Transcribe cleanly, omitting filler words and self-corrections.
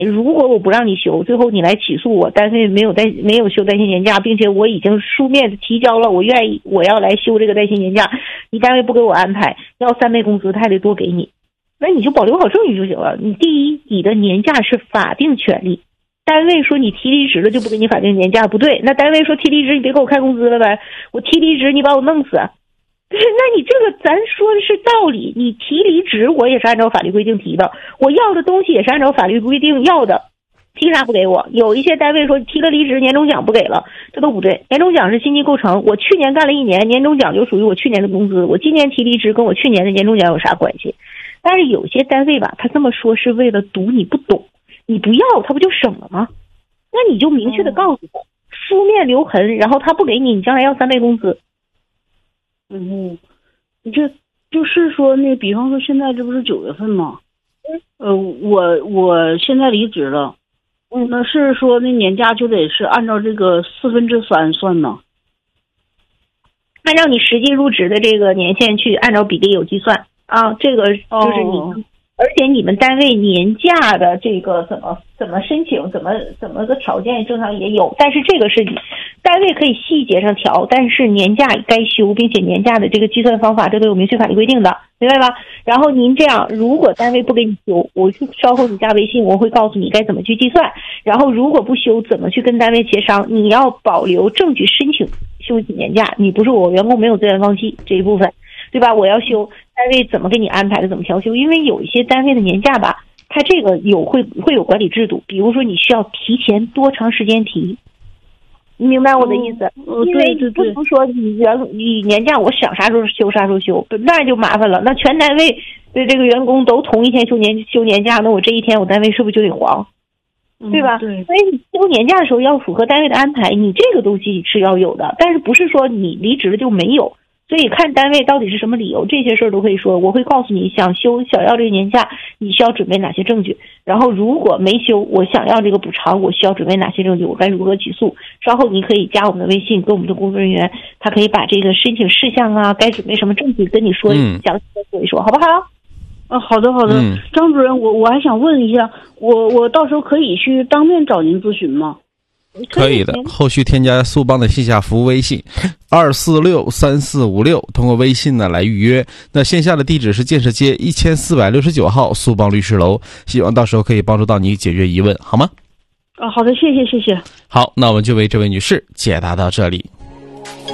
如果我不让你休，最后你来起诉我，单位没有休带薪年假，并且我已经书面提交了，我要来休这个带薪年假，你单位不给我安排，要3倍工资，他还得多给你，那你就保留好证据就行了。你第一，你的年假是法定权利，单位说你提离职了就不给你法定年假，不对，那单位说提离职你别给我开工资了呗，我提离职你把我弄死，那你这个咱说的是道理，你提离职我也是按照法律规定提的，我要的东西也是按照法律规定要的，凭啥不给我？有一些单位说提了离职年终奖不给了，这都不对，年终奖是薪金构成，我去年干了1年，年终奖就属于我去年的工资，我今年提离职跟我去年的年终奖有啥关系？但是有些单位吧，他这么说是为了赌你不懂，你不要他不就省了吗？那你就明确的告诉他，书面留痕，然后他不给你，你将来要3倍工资。 你这就是说那比方说现在这不是9月份吗？我现在离职了，那是说那年假就得是按照这个3/4算呢？ 按照你实际入职的这个年限去按照比例有计算啊，这个就是你。而且你们单位年假的这个怎么申请，怎么个条件正常也有，但是这个是你单位可以细节上调，但是年假该休，并且年假的这个计算方法这都有明确法律规定的，明白吧？然后您这样，如果单位不给你休，我稍后你加微信，我会告诉你该怎么去计算，然后如果不休怎么去跟单位协商，你要保留证据申请休几年假，你不是我员工没有自愿放弃这一部分，对吧？我要休，单位怎么给你安排的，怎么调休？因为有一些单位的年假吧，它这个会有管理制度，比如说你需要提前多长时间提，你明白我的意思？因为你不能说你年假我想啥时候休啥时候休，那就麻烦了。那全单位的这个员工都同一天休年假，那我这一天我单位是不是就得黄？对吧？ 对。 所以你休年假的时候要符合单位的安排，你这个东西是要有的，但是不是说你离职了就没有。所以看单位到底是什么理由，这些事儿都可以说，我会告诉你想要这个年假，你需要准备哪些证据，然后如果没休，我想要这个补偿，我需要准备哪些证据，我该如何起诉。稍后你可以加我们的微信，跟我们的工作人员，他可以把这个申请事项啊，该准备什么证据跟你说，详细的说一说，好不好？ 好的。张主任，我还想问一下，我到时候可以去当面找您咨询吗？ 可以的，后续添加苏邦的线下服务微信2463456，通过微信呢来预约。那线下的地址是建设街1469号苏邦律师楼，希望到时候可以帮助到你解决疑问，好吗？ 好的，谢谢。 好，那我们就为这位女士解答到这里。